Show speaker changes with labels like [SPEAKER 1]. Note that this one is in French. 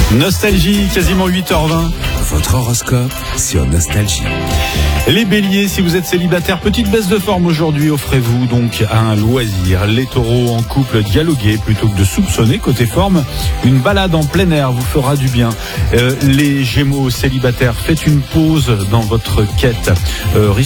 [SPEAKER 1] Nostalgie, quasiment 8h20.
[SPEAKER 2] Votre horoscope sur Nostalgie.
[SPEAKER 1] Les béliers, si vous êtes célibataire, petite baisse de forme aujourd'hui, offrez-vous donc un loisir. Les taureaux en couple, dialoguez plutôt que de soupçonner. Côté forme, une balade en plein air vous fera du bien. Les gémeaux célibataires, faites une pause dans votre quête.